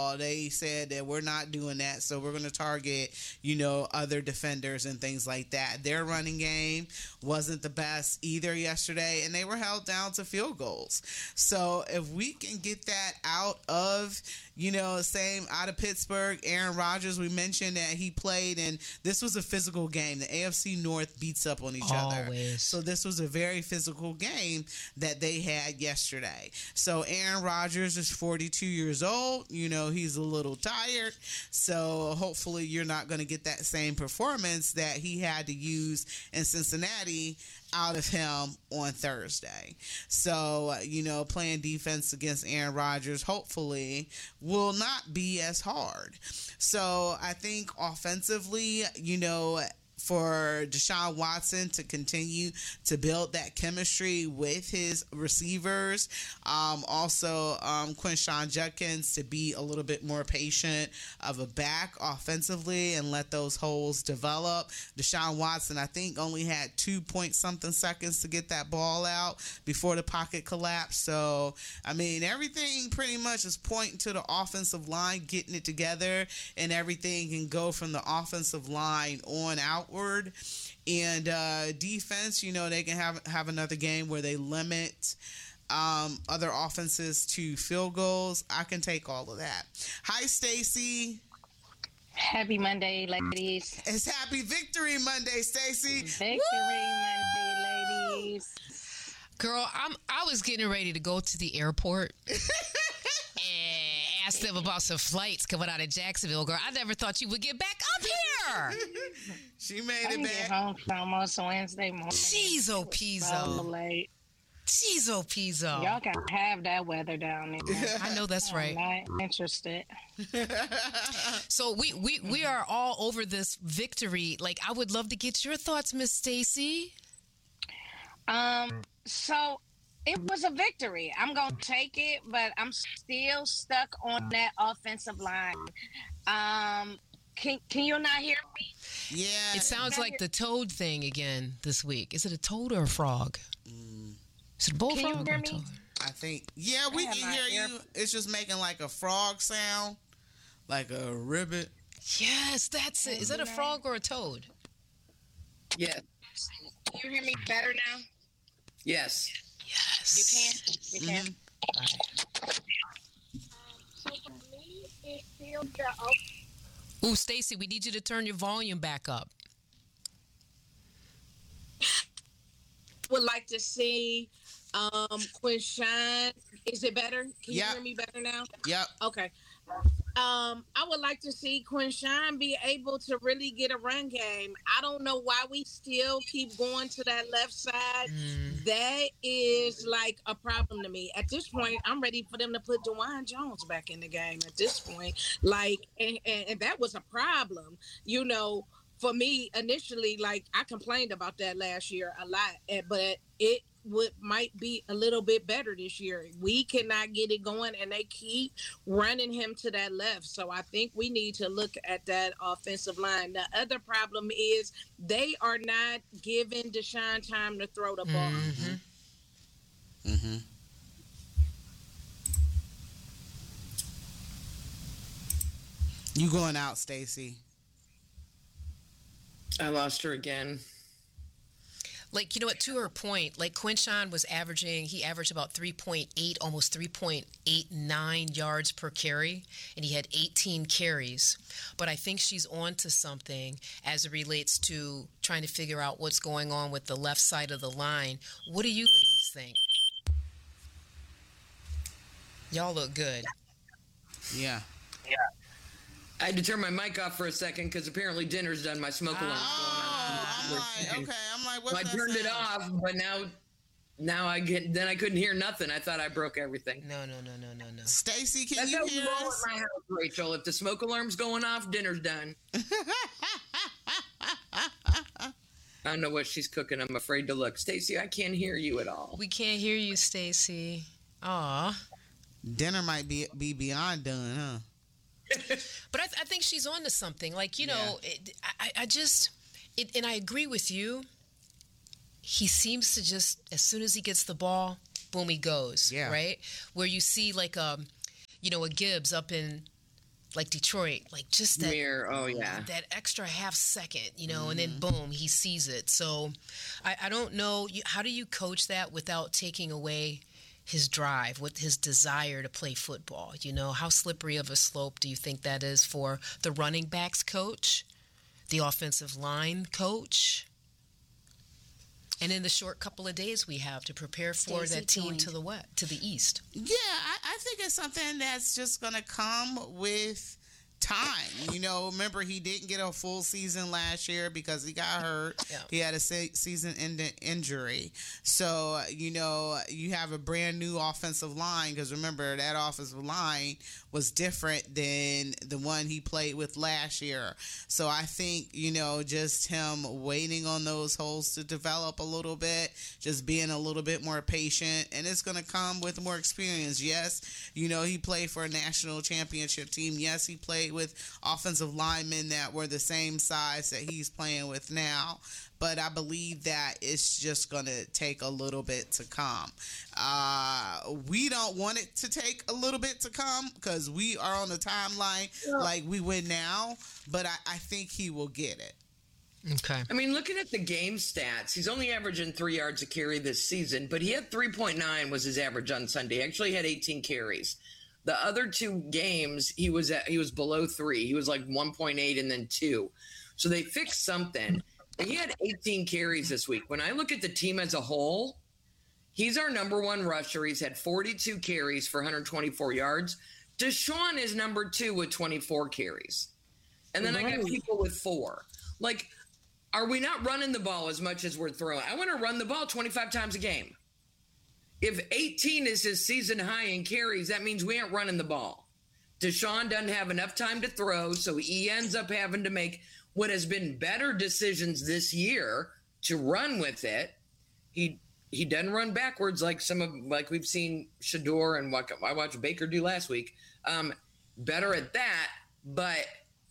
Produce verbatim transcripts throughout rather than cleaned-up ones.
They said that we're not doing that, so we're going to target, you know, other defenders and things like that. Their running game wasn't the best either yesterday, and they were held down to field goals. So if we can get that out of, you know, same out of Pittsburgh, Aaron Rodgers, we mentioned that he played, and this was a physical game. The A F C North beats up on each Always. other. So this was a very physical game that they had yesterday. So Aaron Rodgers is forty-two years old. You know, he's a little tired. So hopefully you're not going to get that same performance that he had to use in Cincinnati out of him on Thursday. So, you know, playing defense against Aaron Rodgers hopefully will not be as hard. So I think offensively, you know, for Deshaun Watson to continue to build that chemistry with his receivers. Um, also, um, Quinshon Judkins to be a little bit more patient of a back offensively and let those holes develop. Deshaun Watson, I think, only had two point something seconds to get that ball out before the pocket collapsed. So, I mean, everything pretty much is pointing to the offensive line getting it together, and everything can go from the offensive line on out. And uh, defense, you know, they can have have another game where they limit um, other offenses to field goals. I can take all of that. Hi, Stacy. Happy Monday, ladies. It's Happy Victory Monday, Stacy. Victory Monday, ladies. Girl, I'm. I was getting ready to go to the airport and ask them about some flights coming out of Jacksonville. Girl, I never thought you would get back up here. She made I it can back. get home almost Wednesday morning. Jeez, oh, So Pizzo. late. Jeez, oh, Pizzo. Y'all can have that weather down there. I know that's right. I'm not interested. So we, we, we are all over this victory. Like, I would love to get your thoughts, Miss Stacy. Um, so it was a victory. I'm gonna take it, but I'm still stuck on that offensive line. Um, can can you not hear me? Yeah. It sounds like the toad thing again this week. Is it a toad or a frog? Mm, Is it a bullfrog Can you or hear a me? toad? I think. Yeah, we I have can my hear ear- you. It's just making like a frog sound, like a ribbit. Yes, that's it. Is that a frog or a toad? Yeah. Can you hear me better now? Yes. Yes. You can. You can. So for me, it's still the Ooh, Stacy, we need you to turn your volume back up. Would like to see um Quinshon. Is it better? Can Yeah. you hear me better now? Yep. Okay. Um, I would like to see Quinshon be able to really get a run game. I don't know why we still keep going to that left side. Mm. That is like a problem to me. At this point, I'm ready for them to put DeJuan Jones back in the game at this point. Like, and, and, and that was a problem, you know, for me initially. Like, I complained about that last year a lot, eh, but it would might be a little bit better this year. We cannot get it going, and they keep running him to that left. So I think we need to look at that offensive line. The other problem is they are not giving Deshaun time to throw the ball. Mm-hmm. Mm-hmm. You going out, Stacy? I lost her again. Like, you know what, to her point, like Quinshon was averaging, he averaged about three point eight, almost three point eight nine yards per carry, and he had eighteen carries. But I think she's on to something as it relates to trying to figure out what's going on with the left side of the line. What do you ladies think? Y'all look good. Yeah. I had to turn my mic off for a second because apparently dinner's done. My smoke alarm's Oh, I'm going like, on. okay. I'm like, what's I that turned it sound? off, but now, now I get. Then I couldn't hear nothing. I thought I broke everything. No, no, no, no, no, no. Stacy, can That's you how we hear roll us? at my house, Rachel. If the smoke alarm's going off, dinner's done. I don't know what she's cooking. I'm afraid to look. Stacy, I can't hear you at all. We can't hear you, Stacy. Aw. Dinner might be be beyond done, huh? But I, th- I think she's on to something. Like, you know, it, I, I just, it, and I agree with you. He seems to just, as soon as he gets the ball, boom, he goes. Yeah. Right? Where you see like, um, you know, a Gibbs up in like Detroit, like just that Mirror, oh yeah. that extra half second, you know, mm-hmm. and then boom, he sees it. So I, I don't know, you, how do you coach that without taking away his drive, with his desire to play football? You know, how slippery of a slope do you think that is for the running backs coach, the offensive line coach, and in the short couple of days we have to prepare for Stacey that team joined. to the west, to the east? Yeah, I, I think it's something that's just going to come with time. You know, remember he didn't get a full season last year because he got hurt. Yeah. He had a se- season-ending injury. So, you know, you have a brand new offensive line, because remember that offensive line was different than the one he played with last year. So I think, you know, just him waiting on those holes to develop a little bit, just being a little bit more patient, and it's going to come with more experience. Yes, you know, he played for a national championship team. Yes, he played with offensive linemen that were the same size that he's playing with now. But I believe that it's just going to take a little bit to come. Uh, we don't want it to take a little bit to come because we are on the timeline like we win now. But I, I think he will get it. Okay. I mean, looking at the game stats, he's only averaging three yards a carry this season, but he had three point nine was his average on Sunday. He actually had eighteen carries. The other two games, he was at, he was below three. He was like one point eight and then two. So they fixed something. He had eighteen carries this week. When I look at the team as a whole, he's our number one rusher. He's had forty-two carries for one hundred twenty-four yards. Deshaun is number two with twenty-four carries. And then right. I got people with four. Like, are we not running the ball as much as we're throwing? I want to run the ball twenty-five times a game. If eighteen is his season high in carries, that means we aren't running the ball. Deshaun doesn't have enough time to throw, so he ends up having to make what has been better decisions this year to run with it. He he doesn't run backwards like some of like we've seen Shador and what I watched Baker do last week. Um, better at that, but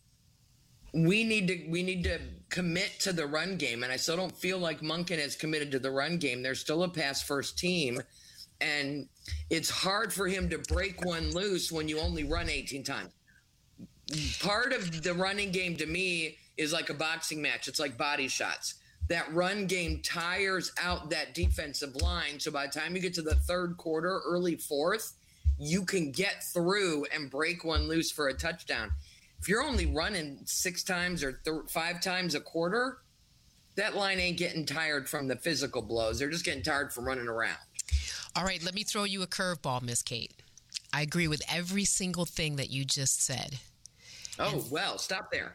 we need to we need to commit to the run game, and I still don't feel like Monken is committed to the run game. They're still a pass first team, and it's hard for him to break one loose when you only run eighteen times. Part of the running game to me is like a boxing match. It's like body shots. That run game tires out that defensive line. So by the time you get to the third quarter, early fourth, you can get through and break one loose for a touchdown. If you're only running six times or th- five times a quarter, that line ain't getting tired from the physical blows. They're just getting tired from running around. All right, let me throw you a curveball, Miss Kate. I agree with every single thing that you just said. Oh, and- well, stop there.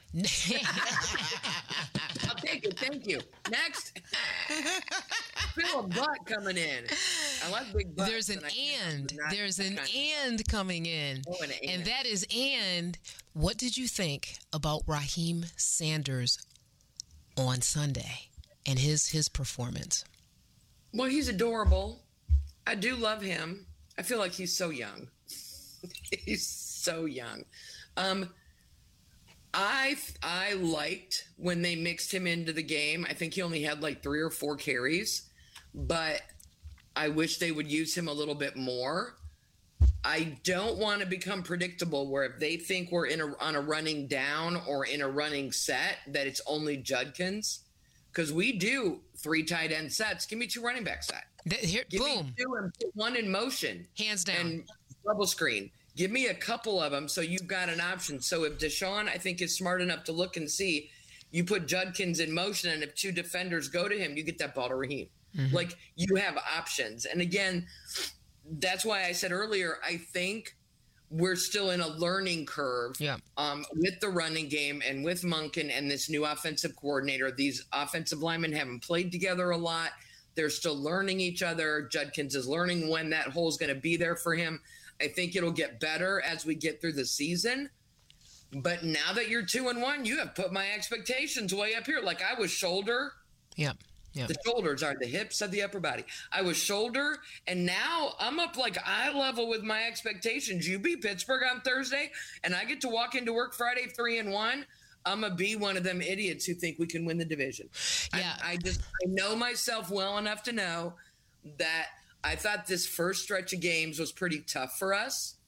I'll take it. Thank you. Next. Feel a butt coming in. I like big butts. There's an and. There's an and coming in. Oh, an and. And that is and. What did you think about Raheem Sanders on Sunday and his his performance? Well, he's adorable. I do love him. I feel like he's so young. He's so young. Um, I I liked when they mixed him into the game. I think he only had like three or four carries, but I wish they would use him a little bit more. I don't want to become predictable where if they think we're in a, on a running down or in a running set, that it's only Judkins. Because we do three tight end sets. Give me two running back set. The, here, Give boom. me two and put one in motion. Hands down. And double screen. Give me a couple of them so you've got an option. So if Deshaun, I think, is smart enough to look and see, you put Judkins in motion, and if two defenders go to him, you get that ball to Raheem. Mm-hmm. Like, you have options. And again, that's why I said earlier, I think we're still in a learning curve yeah. um, with the running game and with Monken and this new offensive coordinator. These offensive linemen haven't played together a lot. They're still learning each other. Judkins is learning when that hole is going to be there for him. I think it'll get better as we get through the season. But now that you're two and one, you have put my expectations way up here. Like I was shoulder. Yeah. Yeah. The shoulders are the hips of the upper body. I was shoulder, and now I'm up like eye level with my expectations. You beat Pittsburgh on Thursday, and I get to walk into work Friday three and one. I'm gonna be one of them idiots who think we can win the division. Yeah. I, I just I know myself well enough to know that I thought this first stretch of games was pretty tough for us.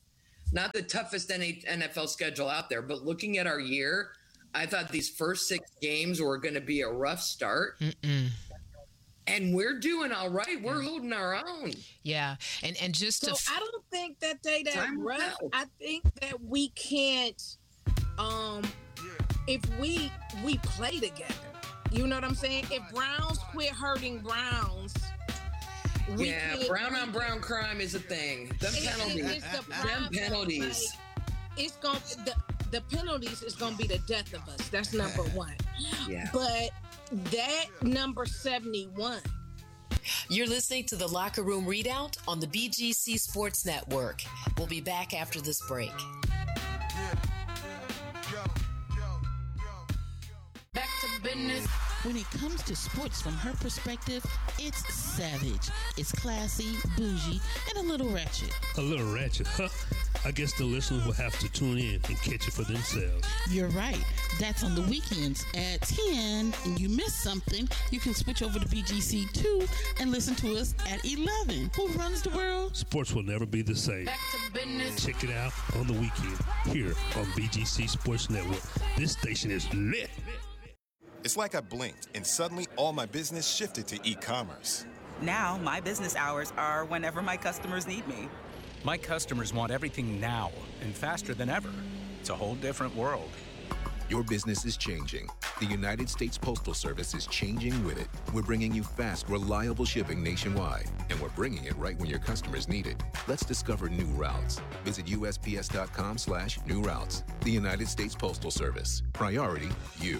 not the toughest N F L schedule out there, but looking at our year, I thought these first six games were going to be a rough start. Mm-mm. And we're doing all right. We're holding our own. Yeah. And and just So to f- I don't think that they that Time will rough. tell. I think that we can't um if we we play together. You know what I'm saying? If Browns quit hurting Browns, we Yeah, could- brown on brown crime is a thing. Them It- it- penalties. it's the Them problem. penalties. Like, it's going the the penalties is gonna be the death of us. That's number one. Yeah. But that number seventy-one. You're listening to the Locker Room Readout on the B G C Sports Network. We'll be back after this break. Back to business. When it comes to sports from her perspective, it's savage. It's classy, bougie, and a little ratchet. A little ratchet, huh? I guess the listeners will have to tune in and catch it for themselves. You're right. That's on the weekends at ten. And you miss something, you can switch over to B G C two and listen to us at eleven. Who runs the world? Sports will never be the same. Back to business. Check it out on the weekend here on B G C Sports Network. This station is lit. It's like I blinked and suddenly all my business shifted to e-commerce. Now, my business hours are whenever my customers need me. My customers want everything now and faster than ever. It's a whole different world. Your business is changing. The United States Postal Service is changing with it. We're bringing you fast, reliable shipping nationwide, and we're bringing it right when your customers need it. Let's discover new routes. Visit U S P S dot com slash new routes. The United States Postal Service. Priority, you.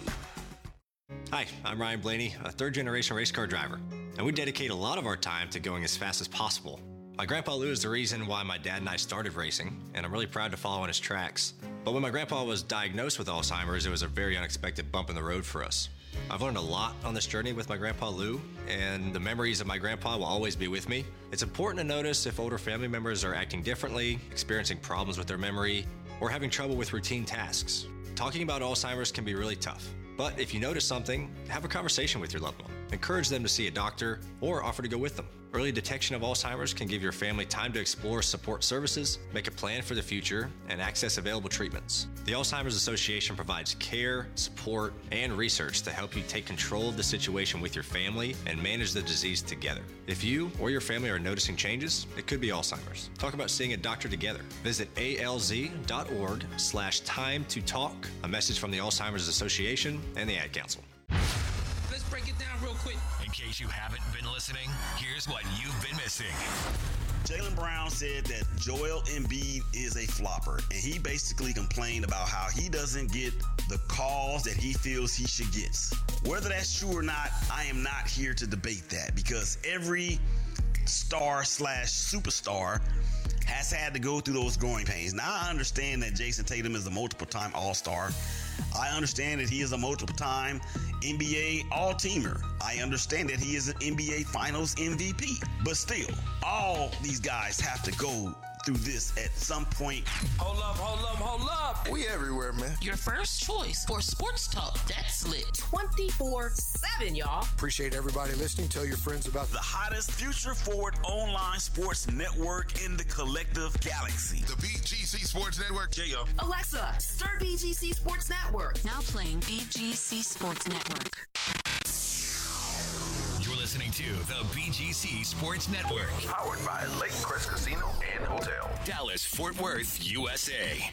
Hi, I'm Ryan Blaney, a third-generation race car driver, and we dedicate a lot of our time to going as fast as possible. My grandpa Lou is the reason why my dad and I started racing, and I'm really proud to follow in his tracks. But when my grandpa was diagnosed with Alzheimer's, it was a very unexpected bump in the road for us. I've learned a lot on this journey with my grandpa Lou, and the memories of my grandpa will always be with me. It's important to notice if older family members are acting differently, experiencing problems with their memory, or having trouble with routine tasks. Talking about Alzheimer's can be really tough. But if you notice something, have a conversation with your loved one. Encourage them to see a doctor or offer to go with them. Early detection of Alzheimer's can give your family time to explore support services, make a plan for the future, and access available treatments. The Alzheimer's Association provides care, support, and research to help you take control of the situation with your family and manage the disease together. If you or your family are noticing changes, it could be Alzheimer's. Talk about seeing a doctor together. Visit alz.org slash time to talk. A message from the Alzheimer's Association and the Ad Council. Let's break it down real quick. In case you haven't been listening, here's what you've been missing. Jaylen Brown said that Joel Embiid is a flopper, and he basically complained about how he doesn't get the calls that he feels he should get. Whether that's true or not, I am not here to debate that, because every star slash superstar has had to go through those growing pains. Now, I understand that Jason Tatum is a multiple-time All-Star. I understand that he is a multiple-time N B A All-Teamer. I understand that he is an N B A Finals M V P. But still, all these guys have to go through this at some point. Hold up, hold up, hold up. We everywhere, man. Your first choice for sports talk that's lit. twenty-four seven, y'all. Appreciate everybody listening. Tell your friends about The hottest future-forward online sports network in the collective galaxy. the B G C Sports Network. J-O. Alexa, start B G C Sports Network. Now playing B G C Sports Network. You're listening to the B G C Sports Network. Powered by Lake Crest Casino and Hotel. Dallas, Fort Worth, U S A.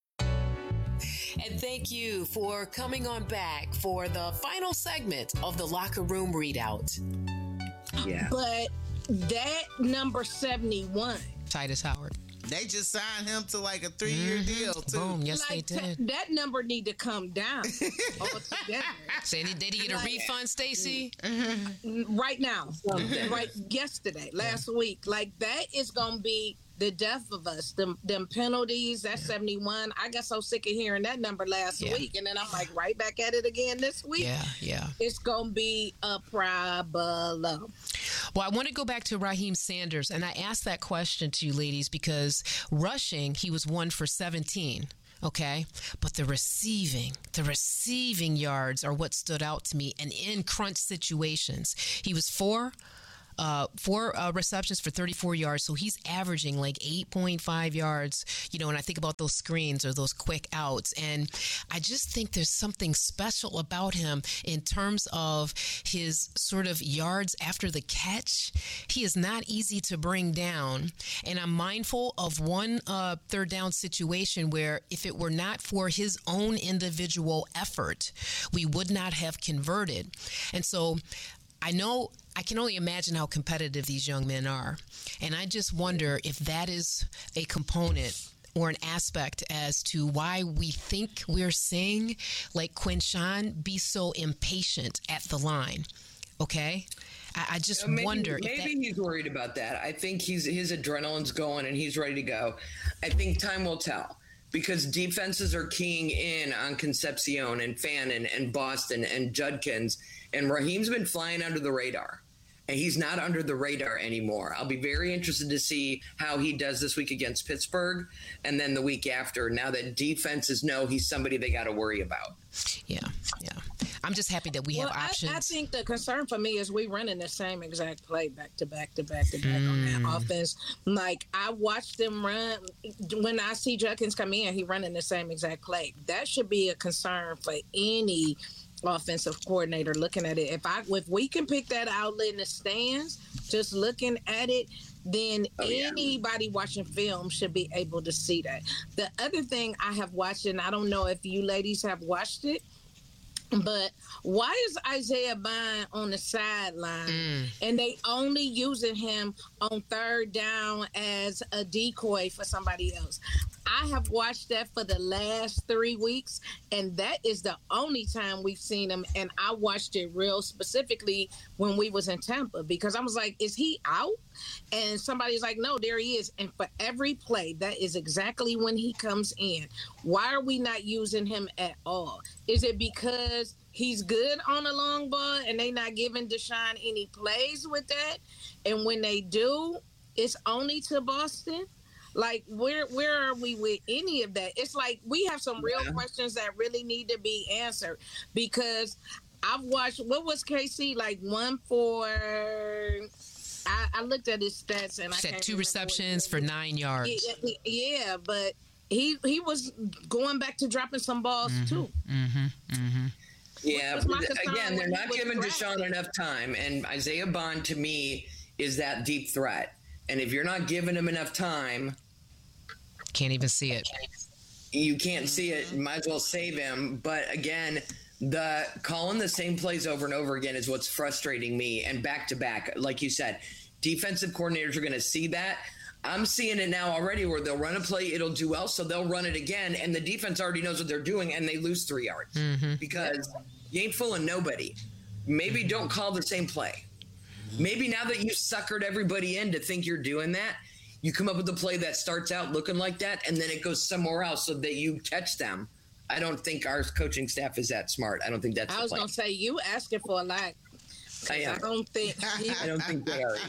And thank you for coming on back for the final segment of the Locker Room Readout. Yeah. But that number seventy-one. Titus Howard. They just signed him to like a three-year Mhm. deal too. Boom. Yes, like they did. t- that number need to come down altogether. Say, did they get a refund, Stacey? Right now, right yesterday, last week. Like that is gonna be the death of us. Them them penalties. That's seventy-one. I got so sick of hearing that number last Yeah. week, and then I'm like right back at it again this week. Yeah, yeah. It's gonna be a problem. Well, I want to go back to Raheem Sanders, and I asked that question to you ladies because rushing, he was one for seventeen. Okay, but the receiving, the receiving yards are what stood out to me. And in crunch situations, he was four uh, four uh, receptions for thirty-four yards. So he's averaging like eight point five yards, you know, when I think about those screens or those quick outs. And I just think there's something special about him in terms of his sort of yards after the catch. He is not easy to bring down. And I'm mindful of one uh, third down situation where if it were not for his own individual effort, we would not have converted. And so I know I can only imagine how competitive these young men are. And I just wonder if that is a component or an aspect as to why we think we're seeing like Quinshon be so impatient at the line. Okay? I, I just maybe, wonder if maybe that... he's worried about that. I think he's his adrenaline's going and he's ready to go. I think time will tell because defenses are keying in on Concepcion and Fannin and Boston and Judkins, and Raheem's been flying under the radar. And he's not under the radar anymore. I'll be very interested to see how he does this week against Pittsburgh and then the week after, now that defenses know he's somebody they got to worry about. Yeah, yeah. I'm just happy that we well, have options. I, I think the concern for me is we running the same exact play back to back to back to back mm. on that offense. Like, I watched them run. When I see Judkins come in, he running the same exact play. That should be a concern for any offensive coordinator looking at it. If I if we can pick that outlet in the stands, just looking at it, then oh, yeah. anybody watching film should be able to see that. The other thing I have watched, and I don't know if you ladies have watched it, but why is Isaiah Bond on the sideline mm. and they only using him on third down as a decoy for somebody else? I have watched that for the last three weeks, and that is the only time we've seen him. And I watched it real specifically when we was in Tampa because I was like, is he out? And somebody's like, no, there he is. And for every play, that is exactly when he comes in. Why are we not using him at all? Is it because he's good on a long ball and they not giving Deshaun any plays with that? And when they do, it's only to Boston? Like, where where are we with any of that? It's like we have some real yeah. questions that really need to be answered because I've watched, what was K C, like one for, I, I looked at his stats and I said two receptions for nine yards. Yeah, yeah, but he he was going back to dropping some balls mm-hmm, too. Mm-hmm, mm-hmm. Yeah, again, they're not giving Deshaun enough time, and Isaiah Bond to me is that deep threat. And if you're not giving him enough time, can't even see it. You can't see it. Might as well save him. But again, the calling the same plays over and over again is what's frustrating me. And back to back, like you said, defensive coordinators are going to see that. I'm seeing it now already where they'll run a play, it'll do well, so they'll run it again, and the defense already knows what they're doing, and they lose three yards mm-hmm. because you ain't fooling nobody. Maybe don't call the same play. Maybe now that you suckered everybody in to think you're doing that, you come up with a play that starts out looking like that, and then it goes somewhere else so that you catch them. I don't think our coaching staff is that smart. I don't think that's I the was plan. going to say, you asking for a lot. I am. I don't think I don't think they are.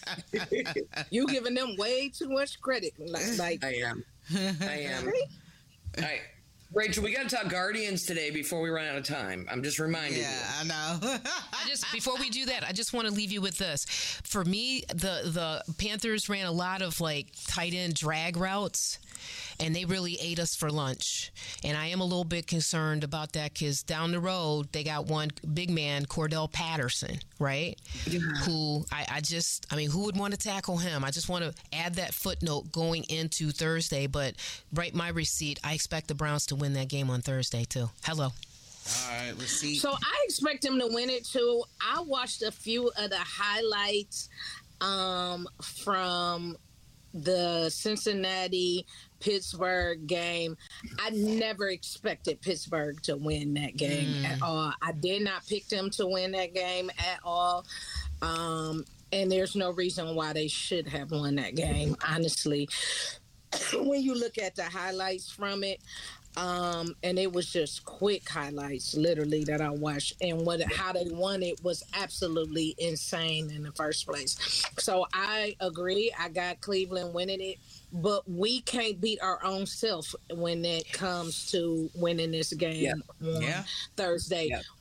You giving them way too much credit. Like, like I am. I am. All right. Rachel, we got to talk Guardians today before we run out of time. I'm just reminding yeah, you. Yeah, I know. I just before we do that, I just want to leave you with this. For me, the the Panthers ran a lot of like tight end drag routes, and they really ate us for lunch. And I am a little bit concerned about that because down the road they got one big man, Cordell Patterson, right? Yeah. Who I, I just, I mean, who would want to tackle him? I just want to add that footnote going into Thursday. But write my receipt. I expect the Browns to win that game on Thursday too. Hello. All right, receipt. So I expect them to win it too. I watched a few of the highlights um, from the Cincinnati Pittsburgh game. I never expected Pittsburgh to win that game mm. at all. I did not pick them to win that game at all. Um, and there's no reason why they should have won that game, honestly. When you look at the highlights from it, um, and it was just quick highlights, literally, that I watched. And what how they won it was absolutely insane in the first place. So I agree. I got Cleveland winning it. But we can't beat our own self when it comes to winning this game yeah. on yeah. Thursday. Yeah.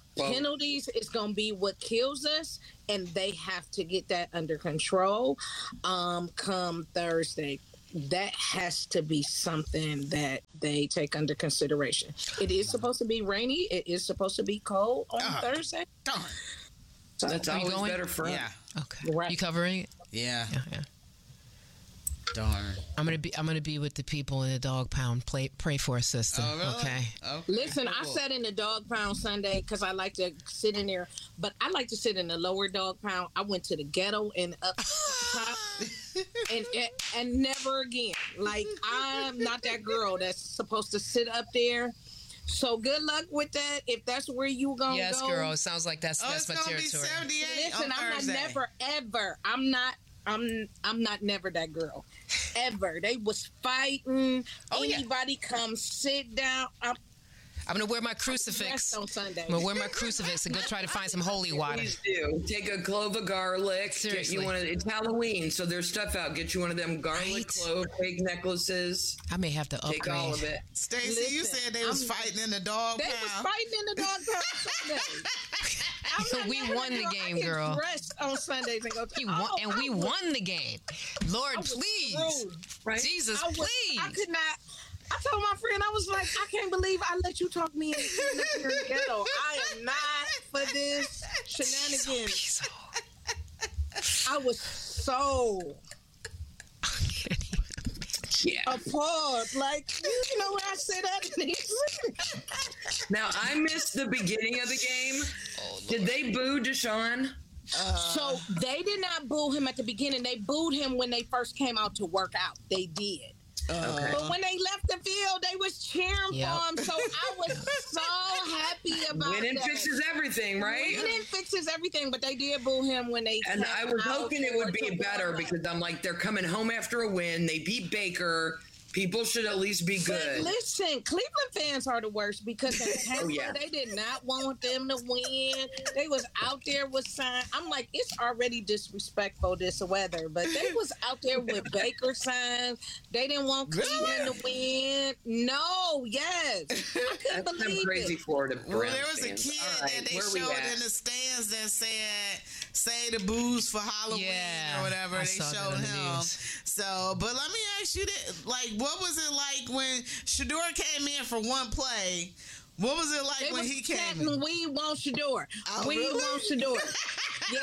Well- penalties is going to be what kills us, and they have to get that under control um, come Thursday. That has to be something that they take under consideration. It is supposed to be rainy. It is supposed to be cold on Uh, Thursday. Darn. So, That's Are you always going? better for us. Yeah. Okay. Right. You covering it? Yeah. Yeah, yeah. Darn. I'm gonna be I'm gonna be with the people in the dog pound. Play, pray for us, sister. Oh, really? Okay. Okay. Listen, I Cool. sat in the dog pound Sunday because I like to sit in there, but I like to sit in the lower dog pound. I went to the ghetto and up top, and, and and never again. Like, I'm not that girl that's supposed to sit up there. So good luck with that. If that's where you gonna Yes, go, girl. It sounds like that's Oh, that's it's my gonna be territory. seventy-eight Listen, on I'm not Thursday. never ever. I'm not. I'm I'm not never that girl, ever. They was fighting. Oh, yeah. Anybody come sit down? I'm I'm gonna wear my crucifix. dressed on Sunday. I'm gonna wear my crucifix and go try to find some holy water. Please do. Take a clove of garlic. Seriously. Get you one of, it's Halloween, so there's stuff out. Get you one of them garlic Right. clove fake necklaces. I may have to upgrade. Take all of it. Stacey, you Listen, said they was I'm- fighting in the dog They pound. was fighting in the dog pound Sunday. I'm not We never won that the girl. game, I get girl. dressed on Sundays and go. To, We won, oh, and we I was- won the game. Lord, I was please, screwed, right? Jesus, I was, please. I could not. I told my friend, I was like, I can't believe I let you talk me into sitting up here in the ghetto. I am not for this shenanigans. I was so Yeah. appalled. Like, you know where I sit at? Now, I missed the beginning of the game. Did they boo Deshaun? So they did not boo him at the beginning. They booed him when they first came out to work out. They did. Okay. But when they left the field, they was cheering Yep. for him. So I was so happy about Winning that. fixes everything, right? Winning fixes everything, but they did boo him when they. And came I was out hoping it would to be work better out. because I'm like, they're coming home after a win. They beat Baker. People should at least be But good. listen, Cleveland fans are the worst because in Tampa, Oh, yeah. they did not want them to win. They was out there with signs. I'm like, it's already disrespectful, this weather, but they was out there with Baker signs. They didn't want Cleveland to win. No, yes. I couldn't That's some believe crazy it. Florida Well, Browns there was a fans. kid All right, that they where we showed at? in the stands that said, say the booze for Halloween Yeah, or whatever. I They saw that showed on the him. news. So, but let me ask you this. Like, what was it like when Shador came in for one play? What was it like They when was he came chanting, in? we want Shador. Oh, we really? want Shador. Yeah.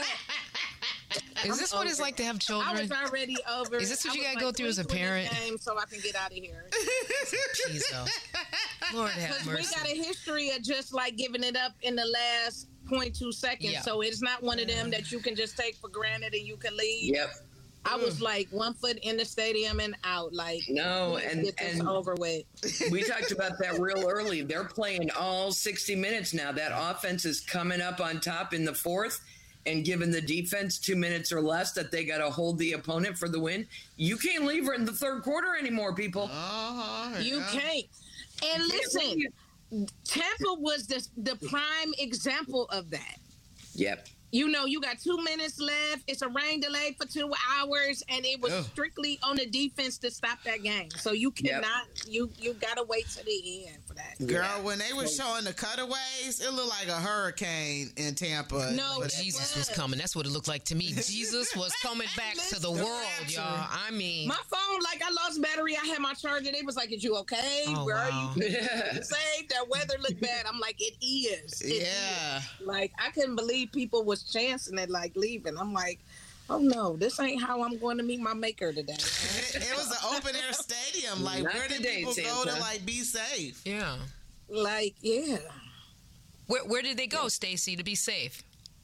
Is this I'm what it's over like to have I children? was already over. Is this what I you was gotta go like, through as a "Please win this parent?" game so I can get out of here. Jeez, though. Lord have Because we mercy. got a history of just like giving it up in the last point two seconds. Yeah. So it's not one of them that you can just take for granted and you can leave. Yep. I was like one foot in the stadium and out. Like, No, please and- get this and- over with. We talked about that real early. They're playing all sixty minutes now. That offense is coming up on top in the fourth and giving the defense two minutes or less that they got to hold the opponent for the win. You can't leave her in the third quarter anymore, people. Uh-huh, You yeah. can't. And You can't listen, leave. Tampa was the, the prime example of that. Yep. You know, you got two minutes left. It's a rain delay for two hours, and it was Ugh. strictly on the defense to stop that game. So you Yep. cannot, you you gotta wait to the end for that. Girl, Yeah. when they were showing the cutaways, it looked like a hurricane in Tampa. No, But it Jesus was was. coming. That's what it looked like to me. Jesus was coming back to the Listen, world, y'all. I mean, My phone, like I lost battery. I had my charger. They was like, "Is you okay? Oh, Where wow. are you?" Say that weather looked bad. I'm like, "It is." It Yeah. is. Like I couldn't believe people was chancing it, like leaving. I'm like, "Oh no, this ain't how I'm going to meet my maker today." It, it was an open air stadium. Like, Not where did today, people go to Santa. like be safe? yeah. Like, yeah. Where where did they go, Stacy, to be safe?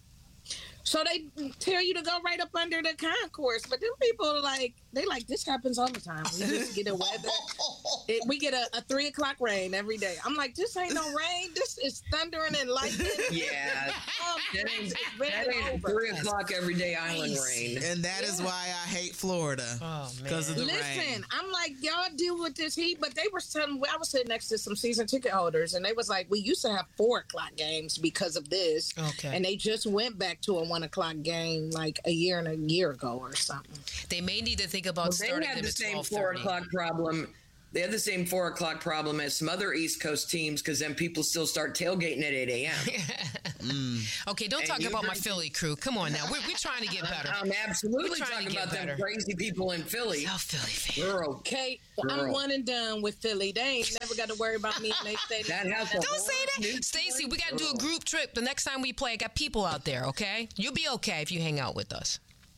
So they tell you to go right up under the concourse, but them people like they like this happens all the time. We just get a weather. It, we get a, a three o'clock rain every day. I'm like, this ain't no rain. This is thundering and lightning. Yeah. Um, That ain't, it's that very ain't over. three o'clock every day island rain. And that is why I hate Florida. Oh, Because of the Listen, rain. I'm like, y'all deal with this heat, but they were telling I was sitting next to some season ticket holders, and they was like, we used to have four o'clock games because of this, Okay. and they just went back to a one o'clock game like a year and a year ago or something. They may need to think about They starting had them the at same twelve four thirty. o'clock problem They have the same four o'clock problem as some other East Coast teams because then people still start tailgating at eight a.m. mm. Okay, don't And talk you about my drink- Philly crew. Come on now. We're, we're trying to get better. I'm absolutely We're trying talking to get about them better. crazy people in Philly. South Philly fan. Girl, Kate, I'm Girl. one and done with Philly. They ain't never got to worry about me in they stadium. That has a Don't say that. Stacy, we got to do a group trip. The next time we play, I got people out there, okay? You'll be okay if you hang out with us.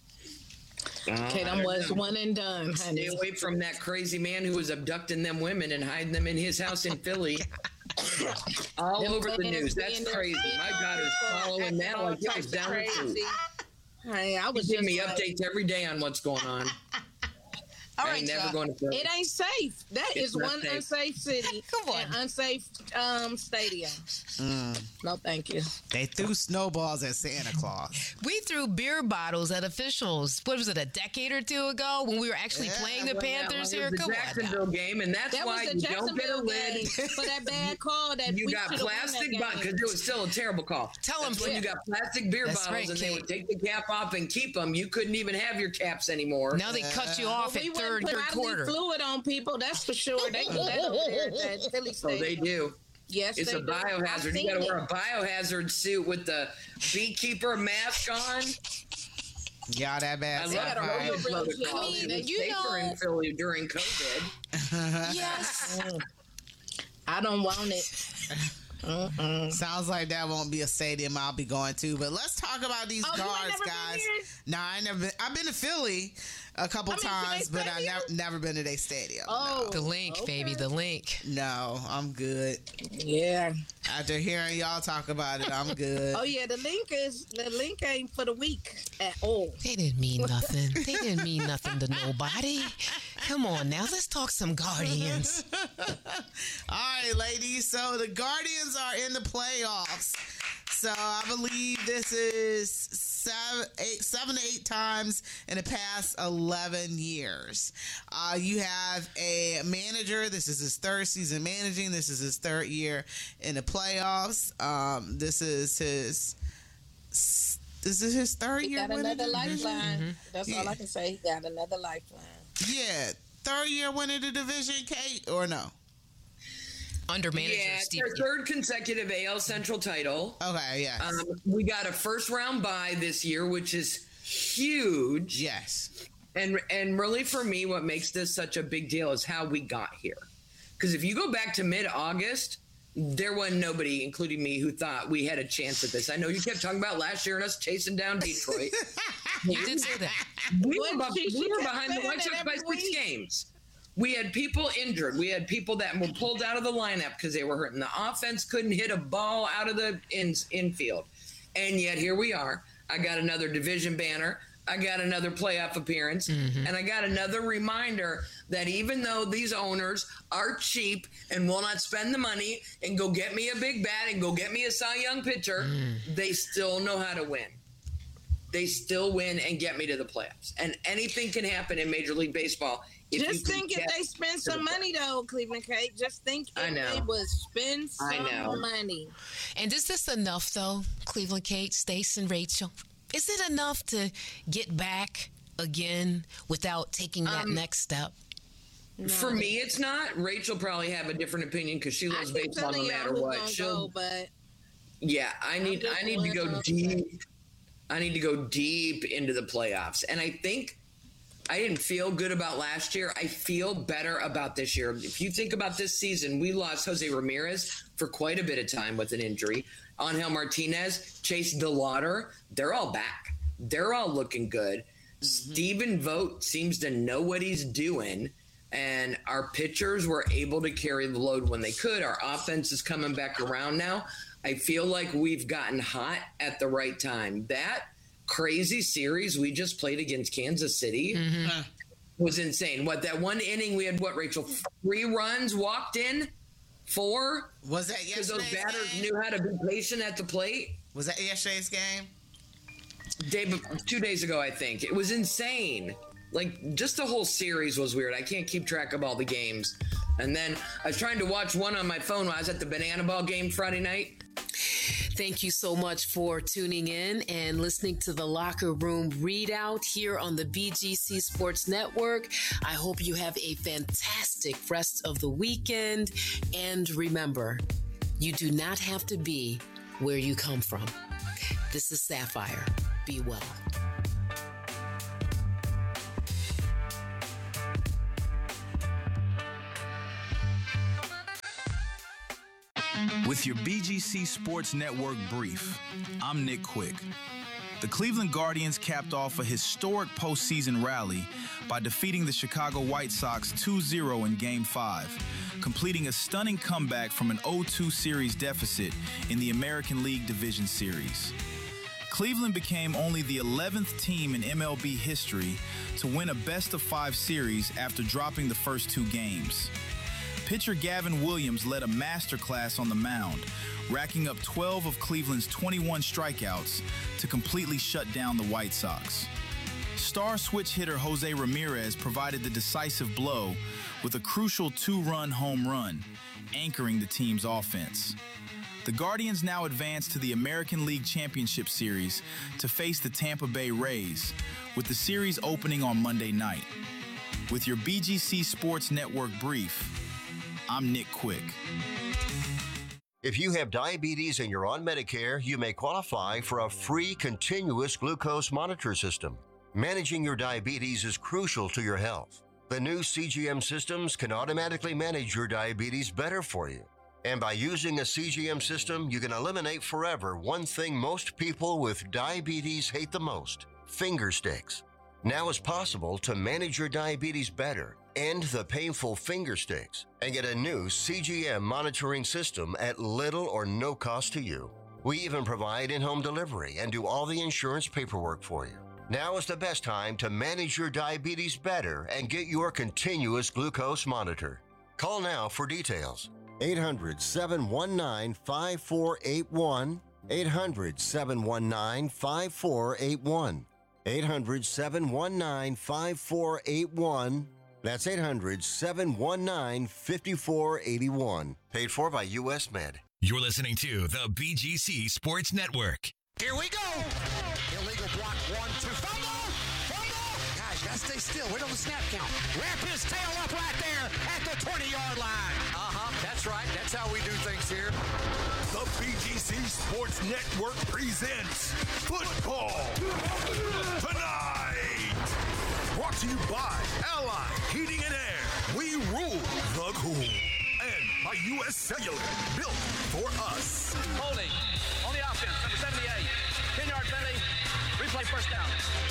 Kate, I'm was one and done, Stay honey. away from that crazy man who was abducting them women and hiding them in his house in Philly. All Them over the fans news. That's being there crazy. My daughter's following that like it was down the Crazy. tube. Hey, I was Give just me like, updates every day on what's going on. All I right, ain't never y'all. going to Philly. It ain't safe. That It's is not one safe. unsafe city. Come on. And unsafe um, stadium. Mm. No, thank you. They threw snowballs at Santa Claus. We threw beer bottles at officials. What was it, a decade or two ago when we were actually Yeah, playing the Well, that Panthers was here? the Come on now. Jacksonville game, and that's That why was the you don't get a Jacksonville lid. game for that bad call that You we got should've won that plastic game. bottles because it was still a terrible call. Tell 'em, That's when yeah. you got plastic beer That's bottles right, and they Kate. would take the cap off and keep them. You couldn't even have your caps anymore. Now they cut you off Well, we at wouldn't third, put third bodily quarter. fluid on people, that's for sure. They do that over there at that Philly So they Stadium. do. Yes, It's they a do. I've biohazard. You seen got to it. wear a biohazard suit with the beekeeper mask on. Y'all that bad. I They love got a how real, these real other job. calls mean, they you safer know- in Philly during COVID. Yes. I don't want it. Mm-mm. Sounds like that won't be a stadium I'll be going to. But let's talk about these Oh, you ain't guards, never been guys. here? Nah, I ain't never been. I've been to Philly a couple I mean, to times, their but I stadium? never never been to their stadium. Oh, The link, okay. baby, the link. No, I'm good. Yeah. After hearing y'all talk about it, I'm good. Oh yeah, the link is the link ain't for the weak at all. They didn't mean nothing. They didn't mean nothing to nobody. Come on now, let's talk some Guardians. All right, ladies. So the Guardians are in the playoffs. So I believe this is seven, eight, seven to eight times in the past eleven years. Uh, you have a manager. This is his third season managing. This is his third year in the playoffs. Um, this is his. This is his third He year. got winning another the division? lifeline. That's all Yeah. I can say. He got another lifeline. Yeah, third year winning the division, Kate, or no? Under manager Yeah, Steve. their third consecutive A L Central title. Okay, yes. Um, we got a first round bye this year, which is huge. Yes. And and really for me, what makes this such a big deal is how we got here. Because if you go back to mid August, there wasn't nobody, including me, who thought we had a chance at this. I know you kept talking about last year and us chasing down Detroit. You did say that. We What? were, bu- She- we she were kept behind the saying White that Sox by every six week. games. We had people injured. We had people that were pulled out of the lineup because they were hurting. The offense couldn't hit a ball out of the in, infield. And yet here we are. I got another division banner. I got another playoff appearance. Mm-hmm. And I got another reminder that even though these owners are cheap and will not spend the money and go get me a big bat and go get me a Cy Young pitcher, Mm. they still know how to win. They still win and get me to the playoffs. And anything can happen in Major League Baseball. If you Just can think if get they spend to some the money though, Cleveland Kate. Just think if I know. they would spend some I know. money. And is this enough, though, Cleveland Kate, Stace, and Rachel? Is it enough to get back again without taking that Um, next step? For me, it's not. Rachel probably have a different opinion because she I loves keep baseball no telling y'all matter who's what. gonna She'll, go, but yeah, I need, just I need to go one deep. I need to go deep into the playoffs, and I think I didn't feel good about last year. I feel better about this year. If you think about this season, we lost Jose Ramirez for quite a bit of time with an injury. Angel Martinez, Chase DeLauder, they're all back. They're all looking good. Stephen Vogt seems to know what he's doing, and our pitchers were able to carry the load when they could. Our offense is coming back around now. I feel like we've gotten hot at the right time. That crazy series we just played against Kansas City was insane. What, that one inning we had, what, Rachel, three runs walked in? Four? Was that Because those yesterday's batters game? knew how to be patient at the plate. Was that yesterday's game? Day, two days ago, I think. It was insane. Like, just the whole series was weird. I can't keep track of all the games. And then I was trying to watch one on my phone while I was at the Banana Ball game Friday night. Thank you so much for tuning in and listening to the Locker Room Readout here on the B G C Sports Network. I hope you have a fantastic rest of the weekend. And remember, you do not have to be where you come from. This is Sapphire. Be well. With your B G C Sports Network brief, I'm Nick Quick. The Cleveland Guardians capped off a historic postseason rally by defeating the Chicago White Sox two zero in Game five, completing a stunning comeback from an oh two series deficit in the American League Division Series. Cleveland became only the eleventh team in M L B history to win a best-of-five series after dropping the first two games. Pitcher Gavin Williams led a masterclass on the mound, racking up twelve of Cleveland's twenty-one strikeouts to completely shut down the White Sox. Star switch hitter Jose Ramirez provided the decisive blow with a crucial two-run home run, anchoring the team's offense. The Guardians now advance to the American League Championship Series to face the Tampa Bay Rays, with the series opening on Monday night. With your B G C Sports Network brief, I'm Nick Quick. If you have diabetes and you're on Medicare, you may qualify for a free continuous glucose monitor system. Managing your diabetes is crucial to your health. The new C G M systems can automatically manage your diabetes better for you. And by using a C G M system, you can eliminate forever one thing most people with diabetes hate the most: finger sticks. Now it's possible to manage your diabetes better, end the painful finger sticks, and get a new C G M monitoring system at little or no cost to you. We even provide in-home delivery and do all the insurance paperwork for you. Now is the best time to manage your diabetes better and get your continuous glucose monitor. Call now for details. eight hundred, seven one nine, five four eight one. eight hundred, seven one nine, five four eight one. eight hundred, seven one nine, five four eight one. That's eight hundred, seven one nine, five four eight one. Paid for by U S Med. You're listening to the B G C Sports Network. Here we go. Illegal block one, two, fumble, fumble. Guys, gotta stay still. Wait on the snap count. Wrap his tail up right there at the twenty-yard line. Uh-huh, that's right. That's how we do things here. The B G C Sports Network presents Football Tonight. Brought to you by Allied Heating and Air. We rule the cool. And by U S Cellular, built for us. Holding on the offense, number seventy-eight. ten-yard penalty, replay first down.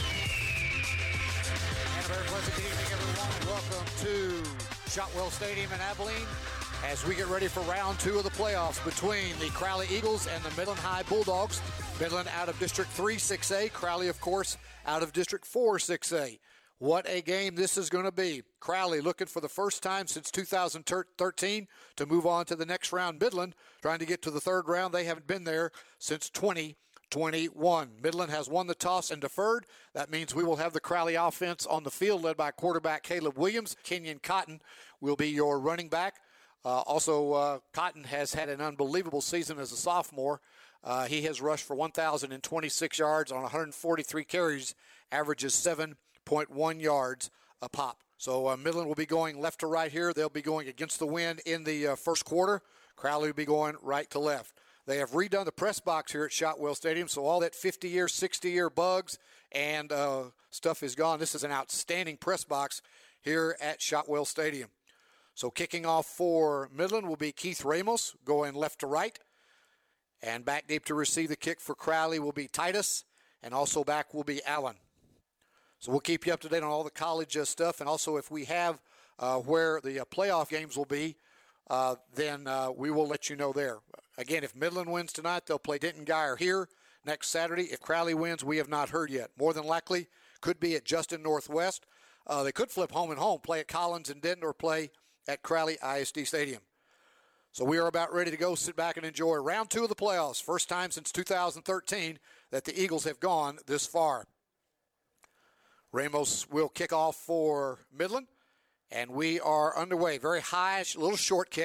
And a very pleasant good evening, everyone. Welcome to Shotwell Stadium in Abilene as we get ready for round two of the playoffs between the Crowley Eagles and the Midland High Bulldogs. Midland out of District three six A. Crowley, of course, out of District four six A. What a game this is going to be. Crowley looking for the first time since two thousand thirteen to move on to the next round. Midland trying to get to the third round. They haven't been there since twenty twenty-one. Midland has won the toss and deferred. That means we will have the Crowley offense on the field led by quarterback Caleb Williams. Kenyon Cotton will be your running back. Uh, also, uh, Cotton has had an unbelievable season as a sophomore. Uh, he has rushed for one thousand twenty-six yards on one hundred forty-three carries, averages seven point one yards a pop. So uh, Midland will be going left to right here. They'll be going against the wind in the uh, first quarter. Crowley will be going right to left. They have redone the press box here at Shotwell Stadium, so all that fifty-year, sixty-year bugs and uh, stuff is gone. This is an outstanding press box here at Shotwell Stadium. So kicking off for Midland will be Keith Ramos, going left to right. And back deep to receive the kick for Crowley will be Titus, and also back will be Allen. So we'll keep you up to date on all the college uh, stuff, and also if we have uh, where the uh, playoff games will be, uh, then uh, we will let you know there. Again, if Midland wins tonight, they'll play Denton Guyer here next Saturday. If Crowley wins, we have not heard yet. More than likely, could be at Justin Northwest. Uh, they could flip home and home, play at Collins and Denton, or play at Crowley I S D Stadium. So we are about ready to go. Sit back and enjoy round two of the playoffs. First time since two thousand thirteen that the Eagles have gone this far. Ramos will kick off for Midland, and we are underway. Very high, little short kick.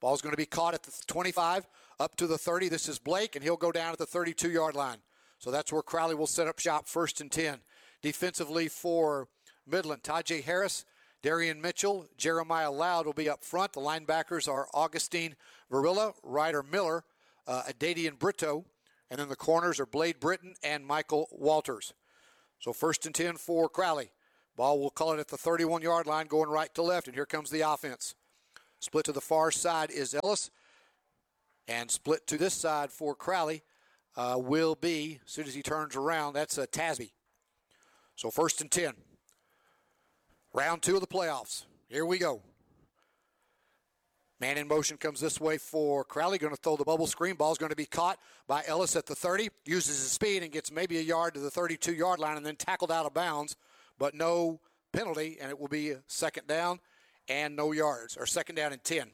Ball's going to be caught at the twenty-five, up to the thirty. This is Blake, and he'll go down at the thirty-two-yard line. So that's where Crowley will set up shop, first and ten. Defensively for Midland, Tajay Harris, Darian Mitchell, Jeremiah Loud will be up front. The linebackers are Augustine Varilla, Ryder Miller, uh, Adadian Brito, and then the corners are Blade Britton and Michael Walters. So first and ten for Crowley. Ball will call it at the thirty-one-yard line, going right to left, and here comes the offense. Split to the far side is Ellis, and split to this side for Crowley uh, will be, as soon as he turns around, that's uh, Tasby. So first and ten. Round two of the playoffs. Here we go. Man in motion comes this way for Crowley. Going to throw the bubble screen. Ball's going to be caught by Ellis at the thirty. Uses his speed and gets maybe a yard to the thirty-two-yard line and then tackled out of bounds. But no penalty, and it will be second down and no yards, or second down and ten.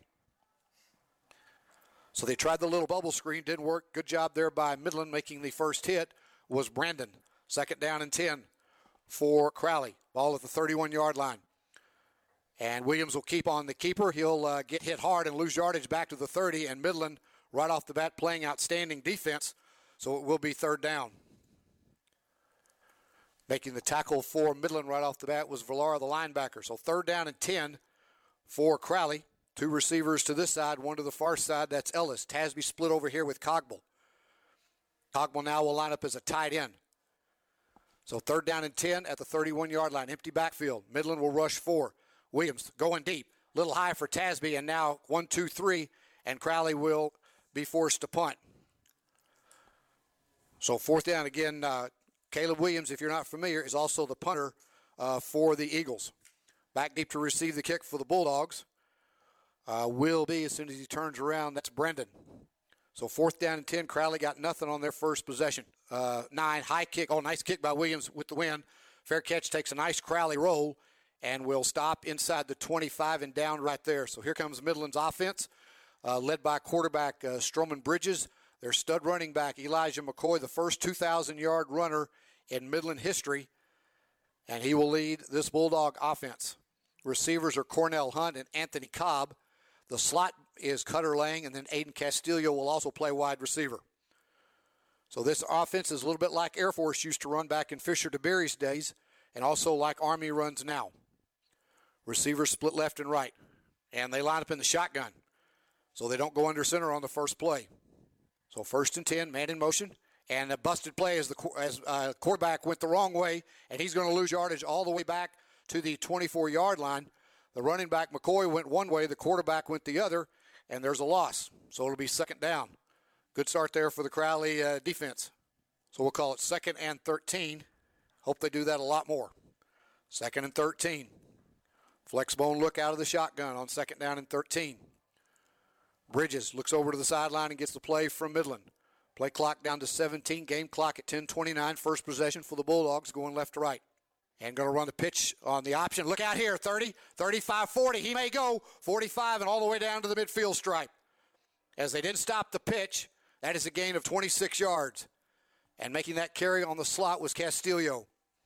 So they tried the little bubble screen. Didn't work. Good job there by Midland. Making the first hit was Brandon. Second down and ten for Crowley. Ball at the thirty-one-yard line. And Williams will keep on the keeper. He'll uh, get hit hard and lose yardage back to the thirty. And Midland, right off the bat, playing outstanding defense. So it will be third down. Making the tackle for Midland right off the bat was Villara, the linebacker. So third down and ten for Crowley. Two receivers to this side, one to the far side. That's Ellis. Tasby split over here with Cogble. Cogble now will line up as a tight end. So third down and ten at the thirty-one-yard line. Empty backfield. Midland will rush four. Williams going deep. Little high for Tasby, and now one, two, three, and Crowley will be forced to punt. So fourth down again. Uh, Caleb Williams, if you're not familiar, is also the punter uh, for the Eagles. Back deep to receive the kick for the Bulldogs uh, will be, as soon as he turns around, that's Brendan. So fourth down and ten. Crowley got nothing on their first possession. Uh, nine, high kick. Oh, nice kick by Williams with the win. Fair catch, takes a nice Crowley roll and will stop inside the twenty-five and down right there. So here comes Midland's offense, uh, led by quarterback uh, Stroman Bridges. Their stud running back, Elijah McCoy, the first two thousand-yard runner in Midland history, and he will lead this Bulldog offense. Receivers are Cornell Hunt and Anthony Cobb. The slot is Cutter Lang, and then Aiden Castillo will also play wide receiver. So this offense is a little bit like Air Force used to run back in Fisher DeBerry's days, and also like Army runs now. Receivers split left and right, and they line up in the shotgun, so they don't go under center on the first play. So first and ten, man in motion, and a busted play as the as uh, quarterback went the wrong way, and he's going to lose yardage all the way back to the twenty-four-yard line. The running back, McCoy, went one way, the quarterback went the other, and there's a loss. So it'll be second down. Good start there for the Crowley uh, defense. So we'll call it second and thirteen. Hope they do that a lot more. Second and thirteen. Flexbone look out of the shotgun on second down and thirteen. Bridges looks over to the sideline and gets the play from Midland. Play clock down to seventeen. Game clock at ten twenty-nine. First possession for the Bulldogs, going left to right. And going to run the pitch on the option. Look out here, thirty, thirty-five, forty. He may go forty-five and all the way down to the midfield stripe. As they didn't stop the pitch, that is a gain of twenty-six yards. And making that carry on the slot was Castillo.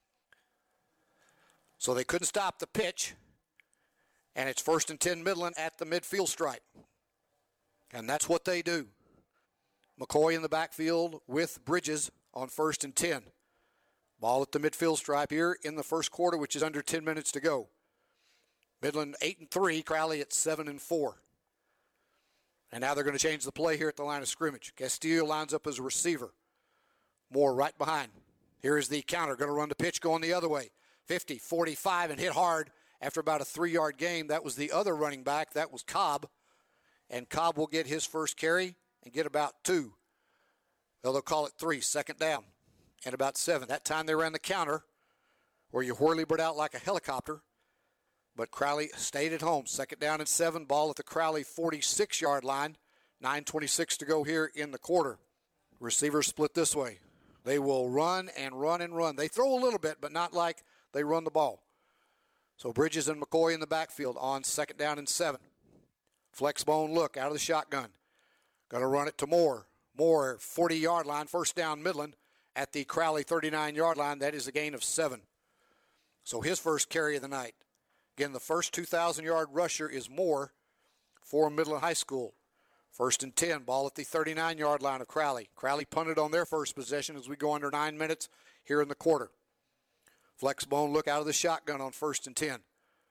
So they couldn't stop the pitch. And it's first and ten Midland at the midfield stripe. And that's what they do. McCoy in the backfield with Bridges on first and ten. Ball at the midfield stripe here in the first quarter, which is under ten minutes to go. Midland eight and three, Crowley at seven and four. And now they're going to change the play here at the line of scrimmage. Castillo lines up as a receiver. Moore right behind. Here is the counter. Going to run the pitch going the other way. fifty, forty-five, and hit hard after about a three-yard gain. That was the other running back. That was Cobb. And Cobb will get his first carry and get about two. Well, they'll call it three, second down, and about seven. That time they ran the counter where you whirly-bird out like a helicopter. But Crowley stayed at home. Second down and seven. Ball at the Crowley forty-six-yard line. nine twenty-six to go here in the quarter. Receivers split this way. They will run and run and run. They throw a little bit, but not like they run the ball. So Bridges and McCoy in the backfield on second down and seven. Flexbone look out of the shotgun. Going to run it to Moore. Moore, forty-yard line, first down Midland at the Crowley thirty-nine-yard line. That is a gain of seven. So his first carry of the night. Again, the first two thousand-yard rusher is Moore for Midland High School. First and ten, ball at the thirty-nine-yard line of Crowley. Crowley punted on their first possession as we go under nine minutes here in the quarter. Flexbone look out of the shotgun on first and ten.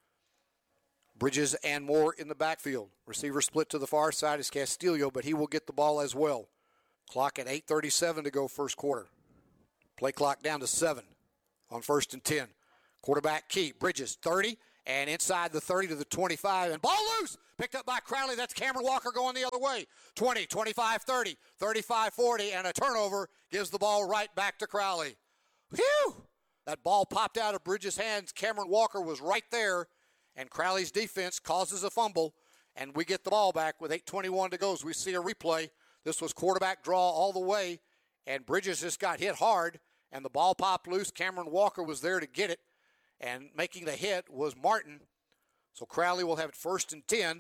Bridges and Moore in the backfield. Receiver split to the far side is Castillo, but he will get the ball as well. Clock at eight thirty-seven to go first quarter. Play clock down to seven on first and ten. Quarterback key. Bridges, thirty, and inside the thirty to the twenty-five, and ball loose! Picked up by Crowley. That's Cameron Walker going the other way. twenty, twenty-five, thirty, thirty-five, forty, and a turnover gives the ball right back to Crowley. Whew! That ball popped out of Bridges' hands. Cameron Walker was right there, and Crowley's defense causes a fumble, and we get the ball back with eight twenty-one to go as we see a replay. This was quarterback draw all the way, and Bridges just got hit hard, and the ball popped loose. Cameron Walker was there to get it, and making the hit was Martin. So Crowley will have it first and ten.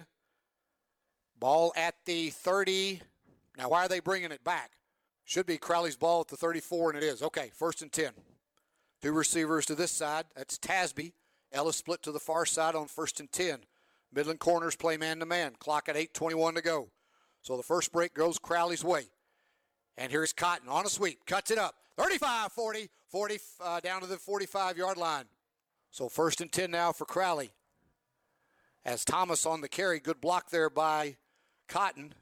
Ball at the thirty. Now, why are they bringing it back? Should be Crowley's ball at the thirty-four, and it is. Okay, first and ten. Two receivers to this side. That's Tasby. Ellis split to the far side on first and ten. Midland corners play man-to-man. Clock at eight twenty-one to go. So the first break goes Crowley's way. And here's Cotton on a sweep. Cuts it up. thirty-five, forty, forty uh, down to the forty-five-yard line. So first and ten now for Crowley. As Thomas on the carry. Good block there by Cotton.